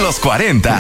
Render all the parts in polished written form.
los 40.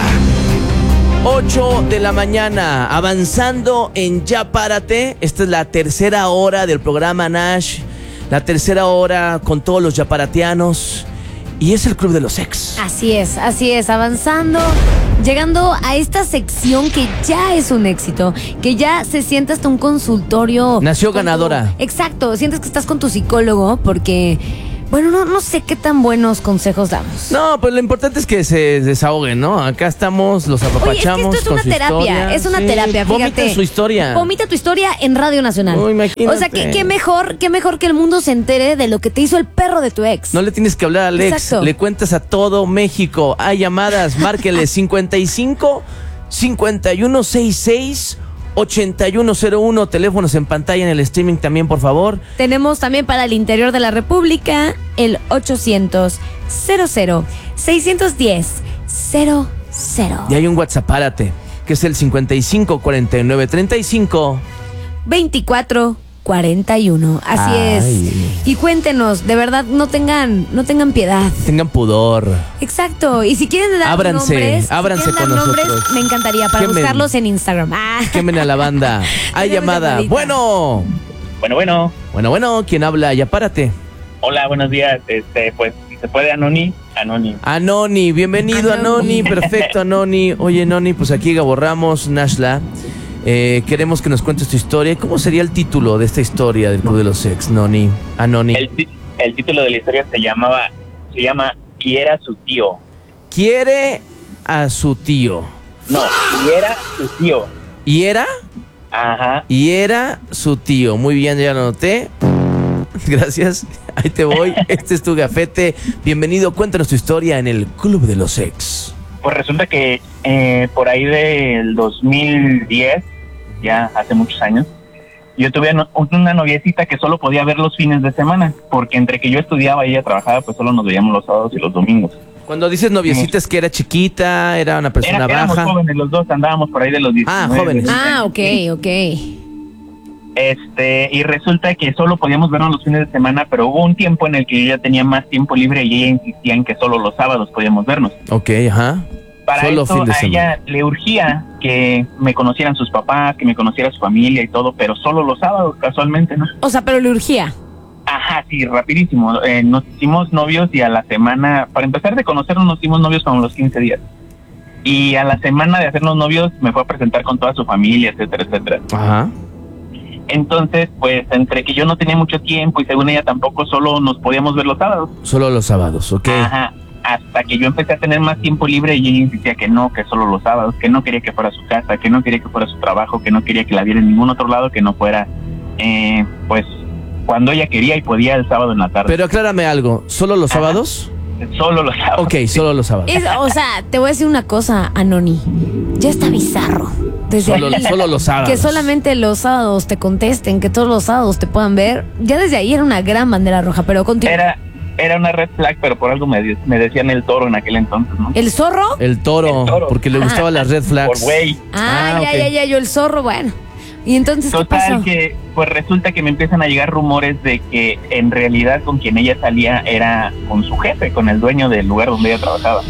8 de la mañana, avanzando en Ya Párate. Esta es la tercera hora del programa Nash. La tercera hora con todos los yaparateanos. Y es el Club de los Ex. Así es, avanzando, llegando a esta sección que ya es un éxito, que ya se siente hasta un consultorio. Nació ganadora. Exacto, sientes que estás con tu psicólogo porque, bueno, no sé qué tan buenos consejos damos. No, pues lo importante es que se desahoguen, ¿no? Acá estamos, los apapachamos. Oye, es que esto es una terapia, es una terapia, fíjate. Vomita su historia. Vomita tu historia en Radio Nacional. Oh, imagínate. O sea, qué mejor que el mundo se entere de lo que te hizo el perro de tu ex. No le tienes que hablar al ex, Exacto. le cuentas a todo México. Hay llamadas, márquele 55 5166 8101, teléfonos en pantalla en el streaming también, por favor. Tenemos también para el interior de la República el 800 00 610 00. Y hay un WhatsApp, párate, que es el 55 49 35 24 41. Así Ay. es. Y cuéntenos, de verdad, no tengan piedad. Tengan pudor. Exacto. Y si quieren dar Ábranse, nombres, ábranse si quieren con dar nombres, nosotros. me encantaría para Quemen. buscarlos en Instagram. Quemen a la banda. Hay Tenemos llamada. llamadita. Bueno. Bueno, ¿quién habla? Ya párate. Hola, buenos días. Pues, si se puede, Anoni. Anoni, bienvenido Anoni. Perfecto, Anoni. Oye, Anoni, pues aquí Gabo Ramos, Nashla. Queremos que nos cuentes tu historia. ¿Cómo sería el título de esta historia del Club de los Ex, Anoni? El título de la historia se llama Y era su tío. Quiere a su tío. No, y era su tío. ¿Y era? Ajá. Y era su tío. Muy bien, ya lo anoté. Gracias. Ahí te voy. Este es tu gafete. Bienvenido. Cuéntanos tu historia en el Club de los Ex. Pues resulta que por ahí del 2010, ya hace muchos años, yo tuve una noviecita que solo podía ver los fines de semana, porque entre que yo estudiaba y ella trabajaba, pues solo nos veíamos los sábados y los domingos. Cuando dices noviecita, ¿es que era chiquita? ¿Era una persona Éramos baja? jóvenes los dos, andábamos por ahí de los 19. jóvenes. Ok. Y resulta que solo podíamos vernos los fines de semana, pero hubo un tiempo en el que yo ya tenía más tiempo libre y ella insistía en que solo los sábados podíamos vernos. Ok, ajá. Para Solo eso fin de a semana. ella le urgía que me conocieran sus papás, que me conociera su familia y todo, pero solo los sábados, casualmente, ¿no? O sea, pero le urgía. Ajá, sí, rapidísimo. Nos hicimos novios y a la semana, para empezar de conocernos, nos hicimos novios como los 15 días. Y a la semana de hacernos novios me fue a presentar con toda su familia, etcétera, etcétera. Ajá. Entonces, pues, entre que yo no tenía mucho tiempo y según ella tampoco, solo nos podíamos ver los sábados. Solo los sábados, ok. Ajá, hasta que yo empecé a tener más tiempo libre y ella insistía que no, que solo los sábados, que no quería que fuera su casa, que no quería que fuera su trabajo, que no quería que la viera en ningún otro lado, que no fuera, pues, cuando ella quería y podía el sábado en la tarde. Pero aclárame algo, ¿solo los sábados? Solo los sábados. Ok, solo los sábados. O sea, te voy a decir una cosa, Anoni. Ya está bizarro. Desde ahí, Solo los sábados. que solamente los sábados te contesten, que todos los sábados te puedan ver. Ya desde ahí era una gran bandera roja, pero continúa. Era una red flag, pero por algo me decían el toro en aquel entonces, ¿no? ¿El zorro? El toro, porque le gustaban las red flags. Por güey. Ya, yo el zorro, bueno. Y entonces, ¿qué pasó? Total que, pues resulta que me empiezan a llegar rumores de que en realidad con quien ella salía era con su jefe, con el dueño del lugar donde ella trabajaba.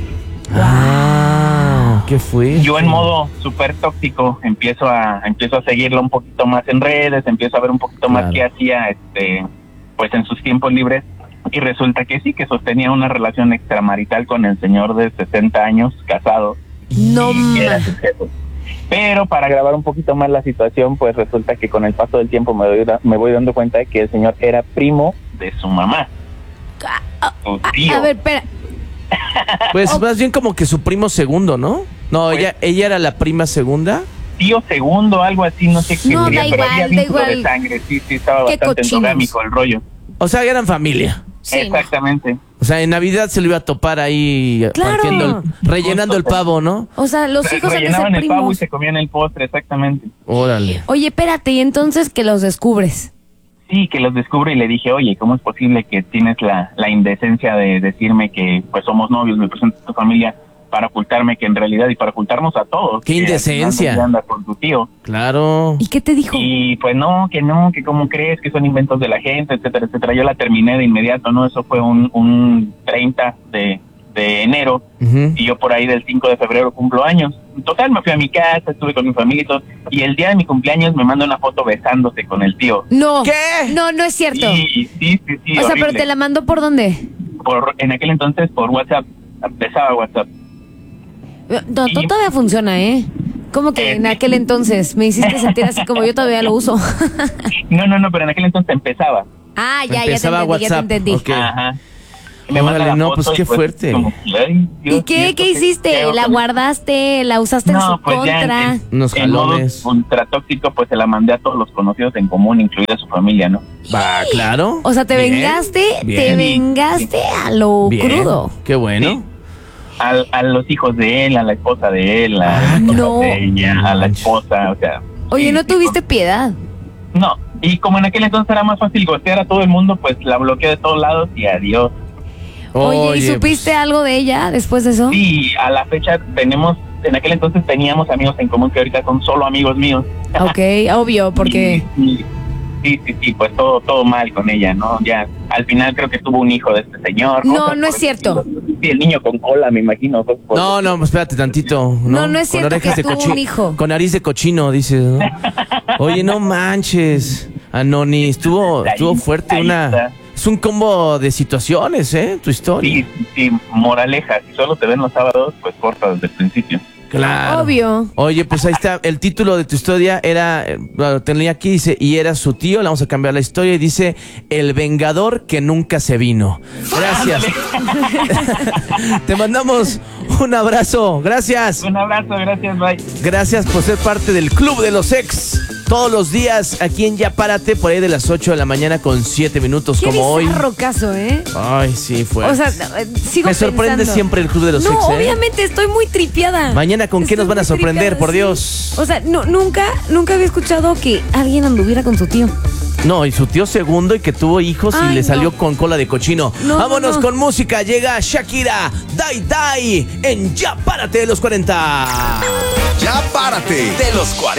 ¿Qué fue? Yo en modo súper tóxico empiezo a seguirla un poquito más en redes, empiezo a ver un poquito más qué hacía, pues en sus tiempos libres, y resulta que sí, que sostenía una relación extramarital con el señor de 60 años, casado. No que era su jefe. Pero para agravar un poquito más la situación, pues resulta que con el paso del tiempo me voy dando cuenta de que el señor era primo de su mamá. Su tío. A ver, espera. Pues más bien como que su primo segundo, ¿no? No, Pues, ella era la prima segunda. Tío segundo, algo así, no sé qué No, sería, da pero igual, había da vínculo igual. de sangre, sí, estaba Qué bastante cochinos. endogámico el rollo. O sea, eran familia. Sí, Exactamente. O sea, en Navidad se lo iba a topar ahí Claro. rellenando el pavo, ¿no? O sea, los hijos han de Rellenaban ser el pavo y primos. se comían el postre, exactamente. Órale. Oye, espérate, y entonces que los descubres. Sí, que los descubro y le dije, oye, ¿cómo es posible que tienes la indecencia de decirme que pues somos novios, me presentas a tu familia para ocultarme que en realidad y para ocultarnos a todos? ¡Qué que indecencia! al final anda con tu tío. Claro. ¿Y qué te dijo? Y pues no, que cómo crees que son inventos de la gente, etcétera, etcétera. Yo la terminé de inmediato, ¿no? Eso fue un 30 de de enero, Ujú. y yo por ahí del 5 de febrero cumplo años. En total, me fui a mi casa, estuve con mi familia y todo, y el día de mi cumpleaños me manda una foto besándose con el tío. No. ¿Qué? No, no es cierto. Sí, O sea, horrible. pero te la mandó por dónde? En aquel entonces por WhatsApp, empezaba WhatsApp. No, Y- todavía funciona, ¿eh? ¿Cómo que en aquel entonces? Me hiciste sentir así como yo todavía lo uso. No, pero en aquel entonces empezaba. Ah, ya Empezaba te entendí, ya te WhatsApp, entendí. ok. Ajá. Y Órale, la no, foto pues y, qué fuerte. como que, ay, Dios, ¿Y qué ¿esto hiciste? qué hago ¿La con- guardaste? ¿La usaste en No, su pues contra? ya Unos en modo jalones. ultratóxico, pues se la mandé a todos los conocidos en común, incluida su familia, ¿no? Va, claro. O sea, te Bien, vengaste, bien. a lo Bien, crudo. Qué bueno. Sí. A los hijos de él, a la esposa de él, a Ah, la esposa no. de ella, a la Manches. esposa, o sea. Oye, sí, ¿no sí, tuviste piedad? No, y como en aquel entonces era más fácil gostear a todo el mundo, pues la bloqueé de todos lados y adiós. Oye, ¿y supiste algo de ella después de eso? Sí, a la fecha en aquel entonces teníamos amigos en común que ahorita son solo amigos míos. Ok, obvio, porque... Sí, pues todo mal con ella, ¿no? Ya, al final creo que tuvo un hijo de este señor. No, cosas no es por el cierto. estilo. Sí, el niño con cola, me imagino. Cosas por- No, pues espérate tantito. No es Con cierto orejas que de tuvo un hijo. Con nariz de cochino, dices, ¿no? Oye, no manches. Anoni, estuvo fuerte Ahí una... está. Es un combo de situaciones, ¿eh? Tu historia. Sí, moraleja, si solo te ven los sábados, pues corta desde el principio. Claro. Obvio. Oye, pues ahí está. El título de tu historia era, bueno, tenía aquí, dice, y era su tío. Le vamos a cambiar la historia y dice, el vengador que nunca se vino. Gracias. Te mandamos un abrazo. Gracias. Un abrazo, gracias, bye. Gracias por ser parte del Club de los Ex. Todos los días aquí en Ya Párate, por ahí de las 8 de la mañana con 7 minutos Qué como hoy. bizarro caso, ¿eh? Ay, sí, fue. O sea, sigo Me sorprende pensando. siempre el Club de los No, Ex, ¿eh? obviamente, estoy muy tripiada. Mañana, ¿con qué Estoy nos van a muy sorprender, tripeada, por sí. Dios? O sea, nunca había escuchado que alguien anduviera con su tío. No, y su tío segundo y que tuvo hijos y Ay, le salió no. con cola de cochino. No, Vámonos no. con música. Llega Shakira, Dai en Ya Párate de los 40. Ya párate de los 40.